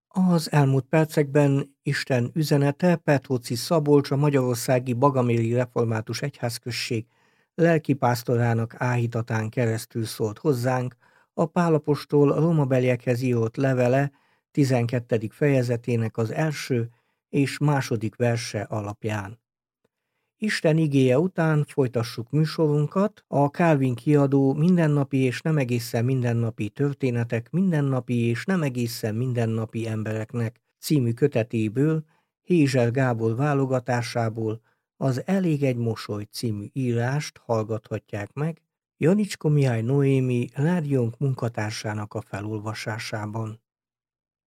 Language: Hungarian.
Az elmúlt percekben Isten üzenete Petróci Szabolcs, a magyarországi Bagaméli Református Egyházközség lelkipásztorának áhítatán keresztül szólt hozzánk a Pál apostol a rómabeliekhez írott levele 12. fejezetének az első és második verse alapján. Isten igéje után folytassuk műsorunkat a Calvin kiadó Mindennapi és nem egészen mindennapi történetek mindennapi és nem egészen mindennapi embereknek című kötetéből, Hézser Gábor válogatásából az Elég egy mosoly című írást hallgathatják meg Janicska Mihály Noémi rádiónk munkatársának a felolvasásában.